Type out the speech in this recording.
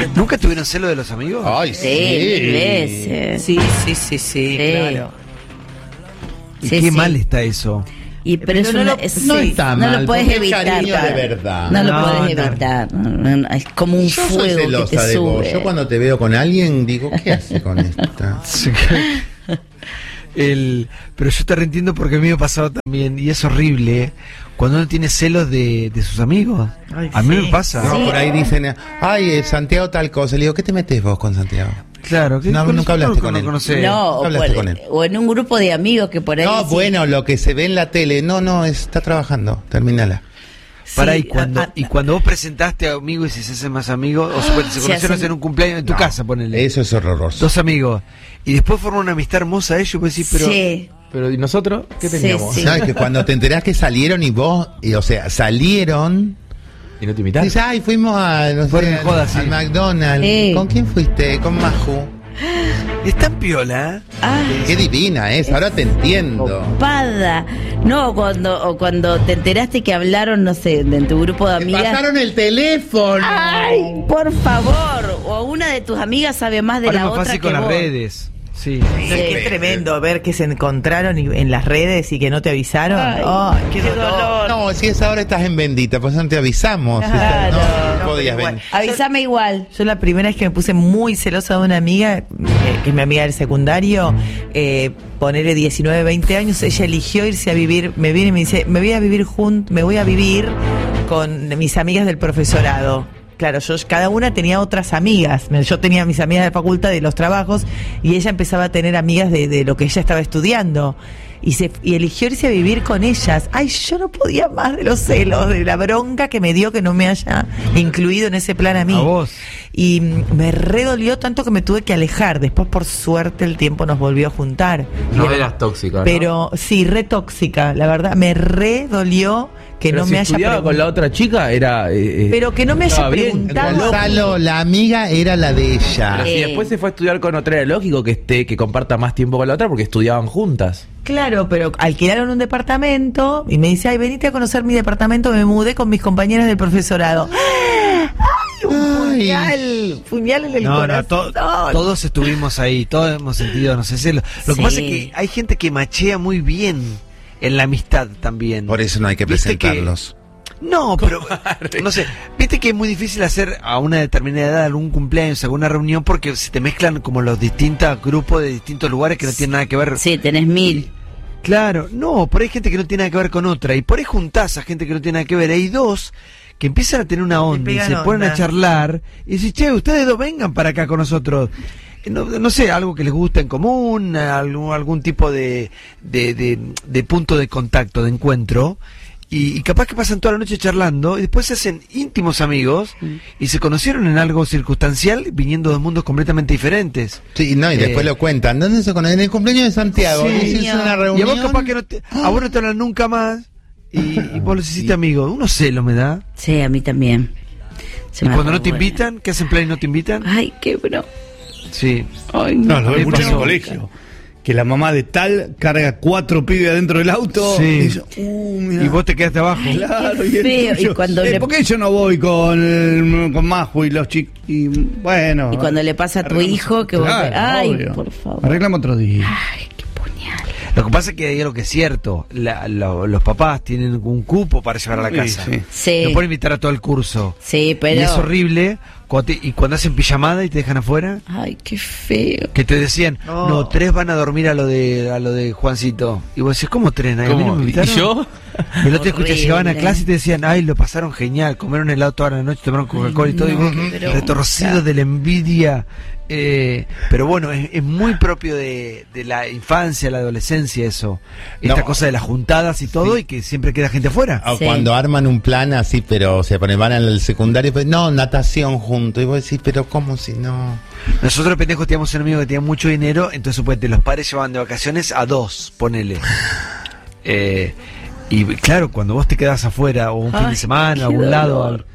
¿Nunca tuvieron celo de los amigos? Ay, Sí, mil veces. Sí, claro. ¿Y Sí, qué sí. mal está eso? Pero es no no está no mal, lo puedes porque es evitar. cariño de claro. verdad. No lo No, puedes no. evitar. No, es como un Yo soy fuego que celosa te de vos. sube. Yo cuando te veo con alguien digo, ¿qué hace con esta? Pero yo te reentiendo porque a mí me ha pasado también, y es horrible, cuando uno tiene celos de sus amigos. Ay, A mí sí. me pasa. No, Sí. por ahí dicen, ay, Santiago tal cosa. Le digo, ¿qué te metes vos con Santiago? Claro, que No, nunca hablaste con él. No, ¿Qué hablaste con él? o en un grupo de amigos que por ahí. No, sí. bueno, lo que se ve en la tele. No, está trabajando. Termínala. Para, Sí, y cuando vos presentaste a amigos y se hacen más amigos, o se se conocieron hacen- en un cumpleaños en tu No, casa, ponele. Eso es horroroso. Dos amigos. Y después forman una amistad hermosa ellos, vos decís, pero... Sí. Pero ¿y nosotros qué Sí, teníamos? sí. ¿Sabes que cuando te enterás que salieron y vos, o sea, salieron, ¿Y no te invitaste? dices, ay, fuimos a, no sé, Fueron de joda, sí. al McDonald's. Sí. ¿Con quién fuiste? Con Maju. Es tan piola, ¿eh? Ay, Qué divina es, ahora te entiendo. pada. No, cuando te enteraste que hablaron, no sé, en tu grupo de amigas. Pasaron el teléfono. Ay, por favor. O una de tus amigas sabe más de Ahora la es más otra fácil que con las vos. redes. Sí. Qué tremendo ver que se encontraron en las redes y que no te avisaron. Ay, Qué dolor. No, si es ahora estás en bendita, pues no te avisamos. Claro. No podías pero venir. Avísame igual. Yo la primera vez que me puse muy celosa de una amiga, que es mi amiga del secundario, ponerle 19, 20 años, ella eligió irse a vivir, me viene y me dice, me voy a vivir con mis amigas del profesorado. Claro, cada una tenía otras amigas. Yo tenía mis amigas de facultad, de los trabajos, y ella empezaba a tener amigas de lo que ella estaba estudiando. Y eligió irse a vivir con ellas. Ay, yo no podía más de los celos, de la bronca que me dio que no me haya incluido en ese plan a mí. A vos. Y me redolió tanto que me tuve que alejar. Después, por suerte, el tiempo nos volvió a juntar. No eras tóxica, ¿no? Pero sí, re tóxica, la verdad. Me redolió que Pero no si me haya estudiaba con la preguntado. otra chica, era... Pero que no me haya estaba bien. preguntado. Gonzalo, la amiga era la de ella. Pero si después se fue a estudiar con otra, era lógico que comparta más tiempo con la otra porque estudiaban juntas. Claro, pero alquilaron un departamento y me dice, ay, venite a conocer mi departamento, me mudé con mis compañeras del profesorado. ¡Ay, un puñal en el No, corazón! todos estuvimos ahí, todos hemos sentido, no sé, celos. Lo que Sí. pasa es que hay gente que machea muy bien en la amistad también. Por eso no hay que Viste que- presentarlos. No, pero no sé, viste que es muy difícil hacer a una determinada edad algún cumpleaños, alguna reunión, porque se te mezclan como los distintos grupos de distintos lugares que no tienen nada que ver. Sí, tenés 1000. Claro, no, por ahí hay gente que no tiene nada que ver con otra, y por ahí juntás a gente que no tiene nada que ver, hay dos que empiezan a tener una onda y pegan se ponen onda. a charlar, y dicen, che, ustedes dos vengan para acá con nosotros. No sé, algo que les gusta en común, algún tipo de punto de contacto, de encuentro, y capaz que pasan toda la noche charlando y después se hacen íntimos amigos y se conocieron en algo circunstancial viniendo de mundos completamente diferentes. Sí, no, y después lo cuentan. ¿Dónde se conocen? En el cumpleaños de Santiago. Sí. Hiciste una Y a reunión. vos capaz que a vos no te hablan nunca más y vos los hiciste amigos. Uno celo me da. Sí, a mí también. Se Y me cuando no te revuelve. invitan, ¿qué hacen plan y no te invitan? Ay, qué bro. Sí. Ay, No, lo Me veo mucho en el pasó. colegio. Que la mamá de tal carga 4 pibes adentro del auto. Sí. Y dice, mirá. Y vos te quedaste abajo. Claro, Qué y el feo. tuyo, Y cuando le- ¿por qué yo no voy con Majo y los chicos? Y bueno. Y cuando le pasa a tu arreglamos- hijo que vos Claro, te- ay, obvio. por favor. Arreglamos otro día. Ay, qué puñal. Lo que pasa es que hay algo que es cierto. Los papás tienen un cupo para llevar a la Sí, casa. sí. Sí. No pueden invitar a todo el curso. Sí, pero. Y es horrible. Y cuando hacen pijamada y te dejan afuera, Ay, qué feo. que te decían, no, 3 van a dormir a lo de Juancito. Y vos decís, ¿cómo 3? ¿A mí no me ¿Y invitaron? yo? Y el otro escuché, Horrible. llegaban a clase y te decían, ay, lo pasaron genial, comieron helado toda la noche, tomaron Coca-Cola y todo, y vos, qué bronca. retorcido de la envidia. Pero bueno, es muy propio de la infancia, la adolescencia eso. Esta No. cosa de las juntadas y todo, y que siempre queda gente afuera. O Sí. cuando arman un plan así, pero se ponen, van al secundario, pues, no, natación juntos. Y vos decís, pero ¿cómo si no? Nosotros pendejos teníamos un amigo que tenía mucho dinero, entonces suponete, los padres llevaban de vacaciones a 2, ponele. Y claro, cuando vos te quedás afuera, o un fin Ay, de semana, a qué un lado, dolor.